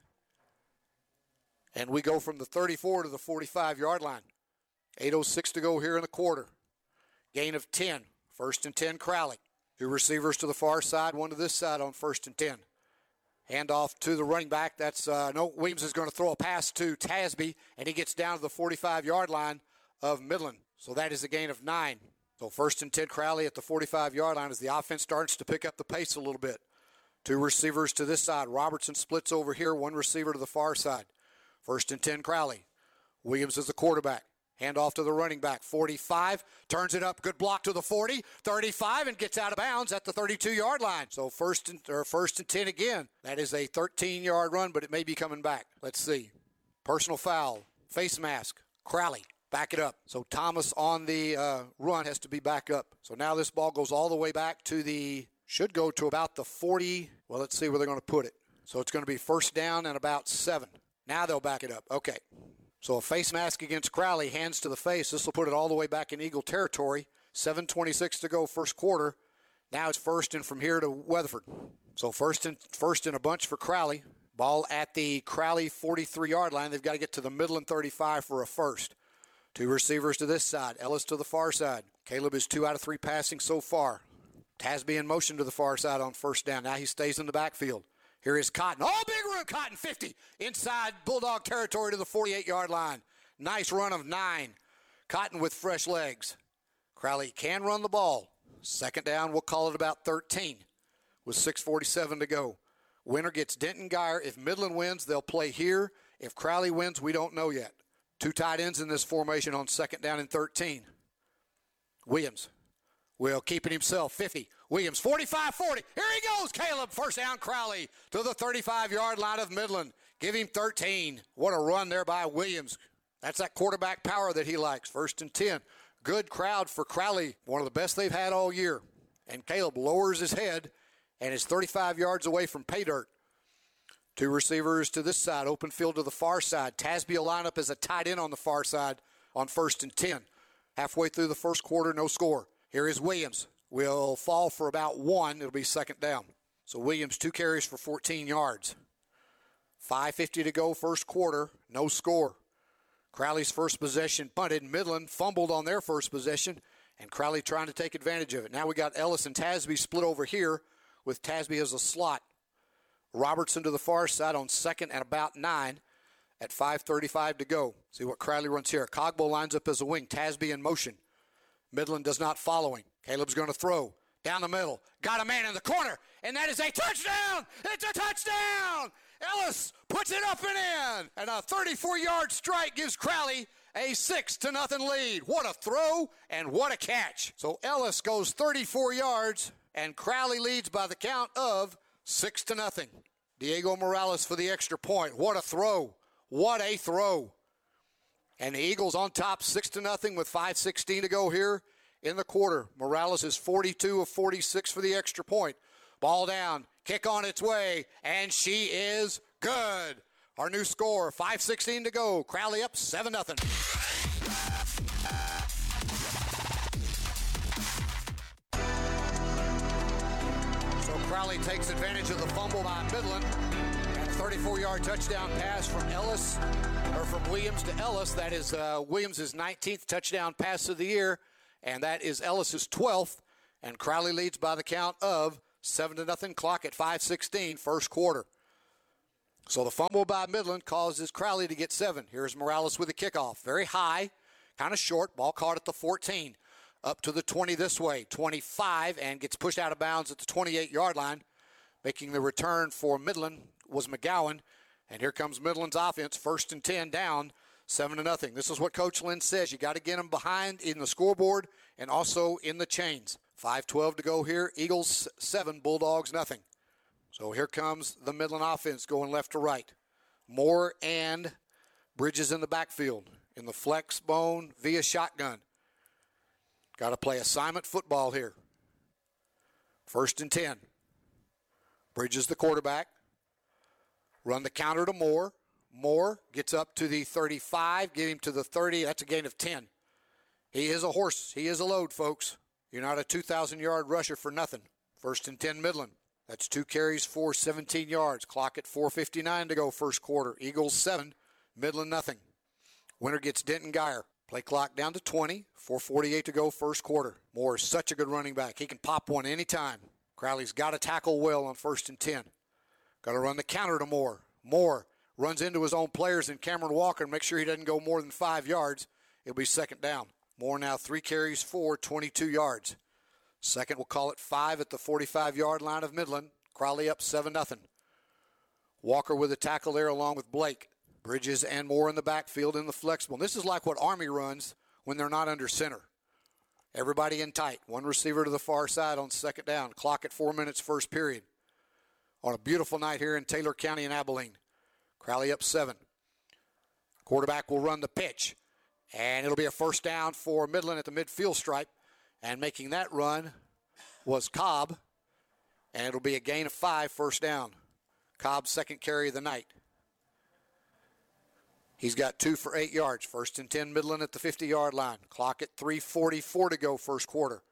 And we go from the thirty-four to the forty-five-yard line. eight oh six to go here in the quarter. Gain of ten. First and ten, Crowley. Two receivers to the far side, one to this side on first and ten. Handoff to the running back. That's, uh, no, Williams is going to throw a pass to Tasby, and he gets down to the forty-five-yard line of Midland. So that is a gain of nine. So first and ten, Crowley at the forty-five-yard line as the offense starts to pick up the pace a little bit. Two receivers to this side. Robertson splits over here, one receiver to the far side. First and ten, Crowley. Williams is the quarterback. Handoff to the running back. forty-five, turns it up. Good block to the forty, thirty-five, and gets out of bounds at the thirty-two-yard line. So first and, or first and ten again. That is a thirteen-yard run, but it may be coming back. Let's see. Personal foul. Face mask. Crowley. Back it up. So Thomas on the uh, run has to be back up. So now this ball goes all the way back to the, should go to about the forty. Well, let's see where they're going to put it. So it's going to be first down and about seven. Now they'll back it up. Okay. So a face mask against Crowley, hands to the face. This will put it all the way back in Eagle territory. seven twenty-six to go first quarter. Now it's first and from here to Weatherford. So first and first in a bunch for Crowley. Ball at the Crowley forty-three-yard line. They've got to get to the Midland thirty-five for a first. Two receivers to this side. Ellis to the far side. Caleb is two out of three passing so far. Tasby in motion to the far side on first down. Now he stays in the backfield. Here is Cotton. Oh, big run, Cotton, fifty. Inside Bulldog territory to the forty-eight-yard line. Nice run of nine. Cotton with fresh legs. Crowley can run the ball. Second down, we'll call it about thirteen with six forty-seven to go. Winner gets Denton Geyer. If Midland wins, they'll play here. If Crowley wins, we don't know yet. Two tight ends in this formation on second down and thirteen. Williams will keep it himself. fifty. Williams, forty-five forty. Here he goes, Caleb. First down, Crowley to the thirty-five-yard line of Midland. Give him thirteen. What a run there by Williams. That's that quarterback power that he likes. First and ten. Good crowd for Crowley. One of the best they've had all year. And Caleb lowers his head and is thirty-five yards away from pay dirt. Two receivers to this side. Open field to the far side. Tasby will line up as a tight end on the far side on first and ten. Halfway through the first quarter, no score. Here is Williams. Will fall for about one. It'll be second down. So Williams, two carries for fourteen yards. five fifty to go first quarter. No score. Crowley's first possession punted. Midland fumbled on their first possession, and Crowley trying to take advantage of it. Now we got Ellis and Tasby split over here with Tasby as a slot. Robertson to the far side on second and about nine at five thirty-five to go. See what Crowley runs here. Cogbo lines up as a wing. Tasby in motion. Midland does not follow him. Caleb's going to throw down the middle. Got a man in the corner, and that is a touchdown. It's a touchdown. Ellis puts it up and in, and a thirty-four-yard strike gives Crowley a six to nothing lead. What a throw and what a catch. So Ellis goes thirty-four yards, and Crowley leads by the count of six to nothing. Diego Morales for the extra point. What a throw. What a throw. And the Eagles on top six to nothing with five sixteen to go here in the quarter. Morales is forty-two of forty-six for the extra point. Ball down Kick on its way, and she is good. Our new score, five sixteen to go. Crowley up seven nothing. So Crowley takes advantage of the fumble by Midland. And a thirty-four-yard touchdown pass from Ellis, or from Williams to Ellis. That is uh, Williams' nineteenth touchdown pass of the year, and that is Ellis' twelfth. And Crowley leads by the count of seven to nothing. Clock at five sixteen, first quarter. So the fumble by Midland causes Crowley to get seven. Here's Morales with the kickoff. Very high, kind of short. Ball caught at the fourteen. Up to the twenty this way. twenty-five, and gets pushed out of bounds at the twenty-eight-yard line. Making the return for Midland was McGowan. And here comes Midland's offense. First and ten down, seven to nothing. This is what Coach Lynn says. You got to get them behind in the scoreboard and also in the chains. five twelve to go here. Eagles seven, Bulldogs nothing. So here comes the Midland offense going left to right. Moore and Bridges in the backfield in the flex bone via shotgun. Got to play assignment football here. First and ten. Bridges the quarterback. Run the counter to Moore. Moore gets up to the thirty-five, get him to the thirty. That's a gain of ten. He is a horse. He is a load, folks. You're not a two thousand-yard rusher for nothing. First and ten, Midland. That's two carries for seventeen yards. Clock at four fifty-nine to go first quarter. Eagles seven, Midland nothing. Winner gets Denton Geyer. Play clock down to twenty. four forty-eight to go first quarter. Moore is such a good running back. He can pop one anytime. Crowley's got to tackle well on first and ten. Got to run the counter to Moore. Moore runs into his own players and Cameron Walker and make sure he doesn't go more than five yards. It'll be second down. Moore now three carries for twenty-two yards. Second, we'll call it five at the forty-five-yard line of Midland. Crowley up seven nothing. Walker with a tackle there along with Blake. Bridges and Moore in the backfield in the flexible. This is like what Army runs when they're not under center. Everybody in tight. One receiver to the far side on second down. Clock at four minutes first period. On a beautiful night here in Taylor County and Abilene. Crowley up seven. Quarterback will run the pitch. And it'll be a first down for Midland at the midfield stripe. And making that run was Cobb. And it'll be a gain of five, first down. Cobb's second carry of the night. He's got two for eight yards. First and ten, Midland at the fifty-yard line. Clock at three forty-four to go first quarter.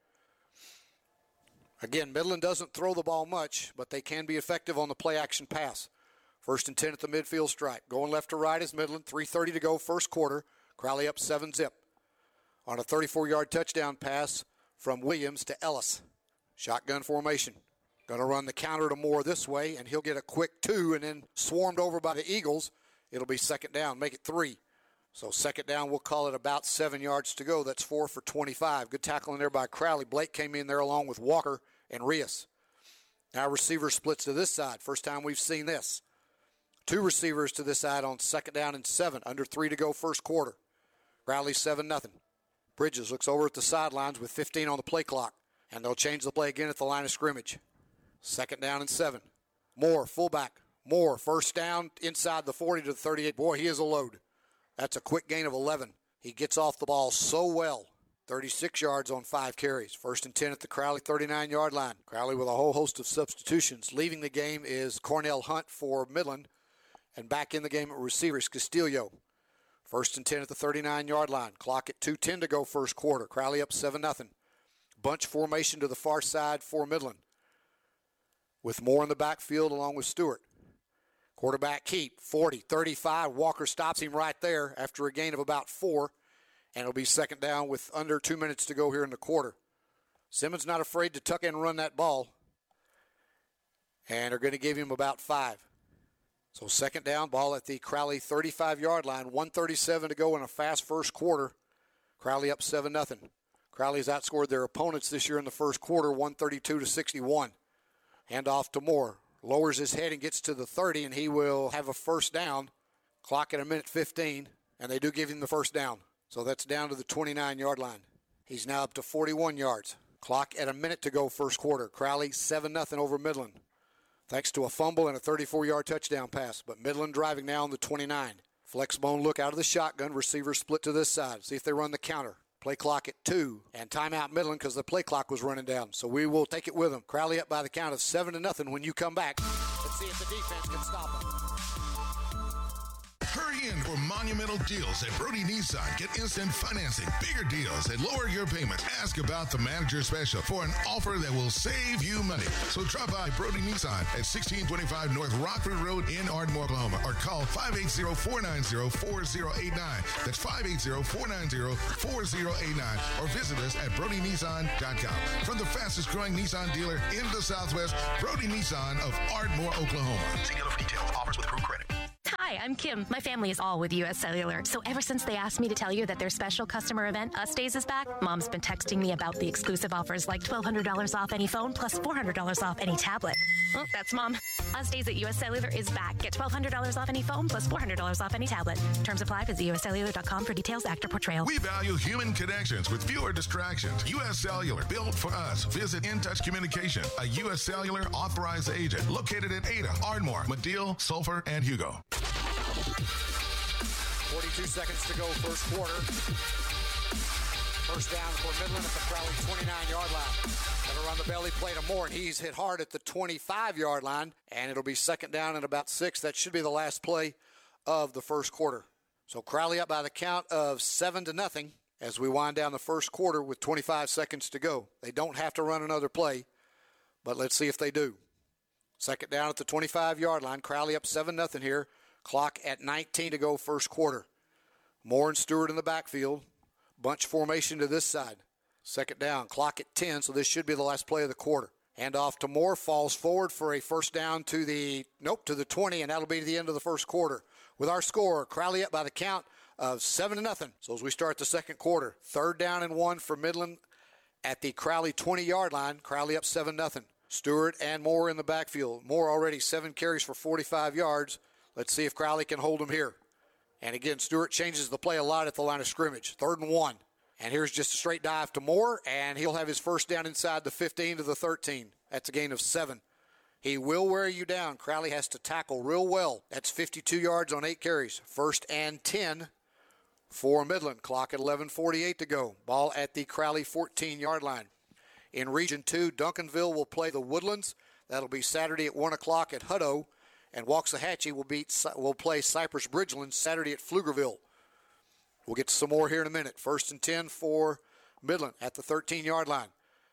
Again, Midland doesn't throw the ball much, but they can be effective on the play-action pass. First and ten at the midfield stripe. Going left to right is Midland. three thirty to go first quarter. Crowley up seven zip. On a thirty-four-yard touchdown pass from Williams to Ellis. Shotgun formation. Going to run the counter to Moore this way, and he'll get a quick two and then swarmed over by the Eagles. It'll be second down. Make it three. So second down, we'll call it about seven yards to go. That's four for twenty-five. Good tackling there by Crowley. Blake came in there along with Walker and Rios. Now receiver splits to this side. First time we've seen this. Two receivers to this side on second down and seven. Under three to go first quarter. Crowley seven nothing. Bridges looks over at the sidelines with fifteen on the play clock. And they'll change the play again at the line of scrimmage. Second down and seven. Moore, fullback. Moore, first down inside the forty to the thirty-eight. Boy, he is a load. That's a quick gain of eleven. He gets off the ball so well. thirty-six yards on five carries. First and ten at the Crowley thirty-nine-yard line. Crowley with a whole host of substitutions. Leaving the game is Cornell Hunt for Midland. And back in the game at receivers, Castillo. First and ten at the thirty-nine-yard line. Clock at two ten to go first quarter. Crowley up seven nothing. Bunch formation to the far side for Midland. With Moore in the backfield along with Stewart. Quarterback keep, forty, thirty-five. Walker stops him right there after a gain of about four. And it'll be second down with under two minutes to go here in the quarter. Simmons not afraid to tuck in and run that ball. And they're going to give him about five. So second down, ball at the Crowley thirty-five-yard line. one thirty-seven to go in a fast first quarter. Crowley up seven nothing. Crowley's outscored their opponents this year in the first quarter, one thirty-two to sixty-one. Hand off to Moore. Lowers his head and gets to the thirty, and he will have a first down. Clock at a minute fifteen, and they do give him the first down. So that's down to the twenty-nine-yard line. He's now up to forty-one yards. Clock at a minute to go first quarter. Crowley seven nothing over Midland. Thanks to a fumble and a thirty-four-yard touchdown pass. But Midland driving now on the twenty-nine. Flex bone look out of the shotgun. Receiver split to this side. See if they run the counter. Play clock at two. And timeout Midland because the play clock was running down. So we will take it with them. Crowley up by the count of seven to nothing when you come back. Let's see if the defense can stop them. Hurry in for monumental deals at Brody Nissan. Get instant financing, bigger deals, and lower your payments. Ask about the manager special for an offer that will save you money. So drop by Brody Nissan at sixteen twenty-five North Rockford Road in Ardmore, Oklahoma, or call five eight zero, four nine zero, four zero eight nine. That's five eight zero, four nine zero, four zero eight nine, or visit us at Brody Nissan dot com. From the fastest growing Nissan dealer in the Southwest, Brody Nissan of Ardmore, Oklahoma. See dealer for details. Offers with approved credit. Hi, I'm Kim. My family is all with U S Cellular. So ever since they asked me to tell you that their special customer event, Us Days, is back, Mom's been texting me about the exclusive offers like twelve hundred dollars off any phone plus four hundred dollars off any tablet. Oh, that's Mom. Us Days at U S Cellular is back. Get twelve hundred dollars off any phone plus four hundred dollars off any tablet. Terms apply. Visit U S cellular dot com for details. Actor portrayal. We value human connections with fewer distractions. U S Cellular, built for us. Visit InTouch Communication, a U S Cellular authorized agent located in Ada, Ardmore, Madill, Sulphur, and Hugo. forty-two seconds to go, first quarter. First down for Midland at the Crowley twenty-nine-yard line. Gonna run the belly play to Moore, and he's hit hard at the twenty-five-yard line, and it'll be second down and about six. That should be the last play of the first quarter. So Crowley up by the count of seven to nothing as we wind down the first quarter with twenty-five seconds to go. They don't have to run another play, but let's see if they do. Second down at the twenty-five-yard line. Crowley up seven nothing here. Clock at nineteen to go, first quarter. Moore and Stewart in the backfield. Bunch formation to this side. Second down. Clock at ten, so this should be the last play of the quarter. Hand off to Moore. Falls forward for a first down to the, nope, to the twenty, and that'll be the end of the first quarter. With our score, Crowley up by the count of seven to nothing. So as we start the second quarter, third down and one for Midland at the Crowley twenty-yard line. Crowley up seven nothing. Stewart and Moore in the backfield. Moore already seven carries for forty-five yards. Let's see if Crowley can hold him here. And again, Stewart changes the play a lot at the line of scrimmage. Third and one. And here's just a straight dive to Moore, and he'll have his first down inside the fifteen to the thirteen. That's a gain of seven. He will wear you down. Crowley has to tackle real well. That's fifty-two yards on eight carries. First and ten for Midland. Clock at eleven forty-eight to go. Ball at the Crowley fourteen-yard line. In Region two, Duncanville will play the Woodlands. That'll be Saturday at one o'clock at Hutto. And Waxahachie will beat will play Cypress Bridgeland Saturday at Pflugerville. We'll get to some more here in a minute. First and ten for Midland at the thirteen-yard line.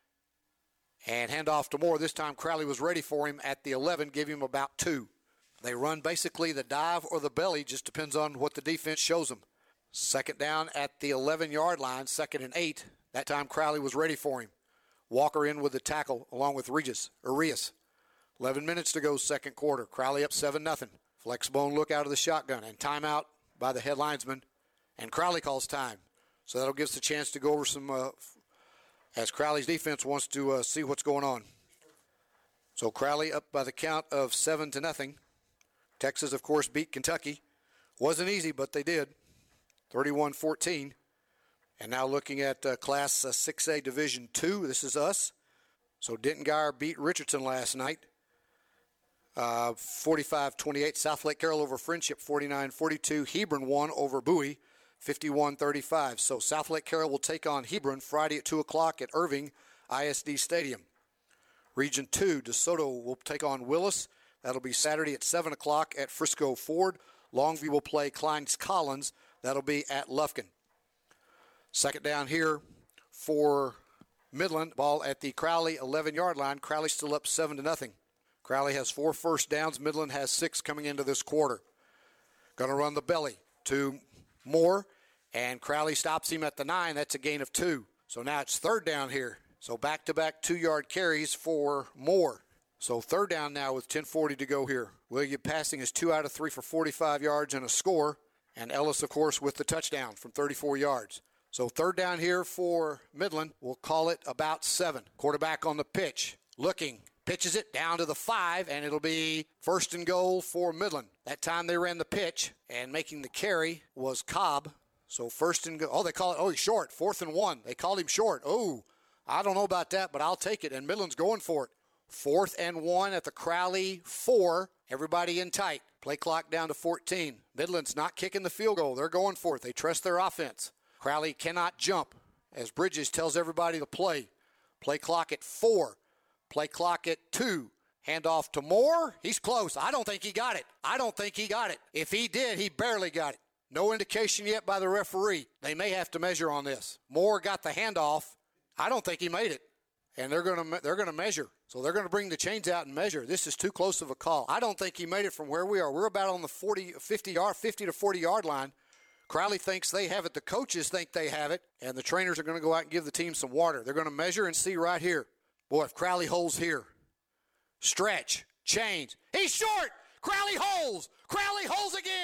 And handoff to Moore. This time Crowley was ready for him at the eleven, give him about two. They run basically the dive or the belly, just depends on what the defense shows them. Second down at the eleven-yard line, second and eight. That time Crowley was ready for him. Walker in with the tackle along with Regis, Arias. eleven minutes to go, second quarter. Crowley up seven nothing. Flex bone look out of the shotgun and timeout by the head linesman. And Crowley calls time. So that'll give us a chance to go over some, uh, as Crowley's defense wants to uh, see what's going on. So Crowley up by the count of seven to nothing. Texas, of course, beat Kentucky. Wasn't easy, but they did. thirty-one fourteen. And now looking at uh, Class uh, six A Division two, this is us. So Denton Guyer beat Richardson last night. Uh, forty-five twenty-eight. South Lake Carroll over Friendship, forty-nine forty-two. Hebron won over Bowie, fifty-one thirty-five. So South Lake Carroll will take on Hebron Friday at two o'clock at Irving I S D Stadium. Region two, DeSoto will take on Willis. That'll be Saturday at seven o'clock at Frisco Ford. Longview will play Kleins Collins. That'll be at Lufkin. Second down here for Midland. Ball at the Crowley eleven-yard line. Crowley still up seven to nothing. Crowley has four first downs. Midland has six coming into this quarter. Going to run the belly to Moore, and Crowley stops him at the nine. That's a gain of two. So now it's third down here. So back-to-back two-yard carries for Moore. So third down now with ten forty to go here. William passing is two out of three for forty-five yards and a score. And Ellis, of course, with the touchdown from thirty-four yards. So third down here for Midland. We'll call it about seven. Quarterback on the pitch. Looking. Pitches it down to the five, and it'll be first and goal for Midland. That time they ran the pitch, and making the carry was Cobb. So first and goal. Oh, they call it, oh, he's short. Fourth and one. They called him short. Oh, I don't know about that, but I'll take it. And Midland's going for it. Fourth and one at the Crowley four. Everybody in tight. Play clock down to fourteen. Midland's not kicking the field goal. They're going for it. They trust their offense. Crowley cannot jump. as Bridges tells everybody to play. Play clock at four. Play clock at two. Handoff to Moore. He's close. I don't think he got it. I don't think he got it. If he did, he barely got it. No indication yet by the referee. They may have to measure on this. Moore got the handoff. I don't think he made it. And they're going to they're going to measure. So they're going to bring the chains out and measure. This is too close of a call. I don't think he made it from where we are. We're about on the forty, fifty yard, fifty to forty yard line. Crowley thinks they have it. The coaches think they have it. And the trainers are going to go out and give the team some water. They're going to measure and see right here. Boy, if Crowley holds here. Stretch. Chains. He's short. Crowley holds. Crowley holds again.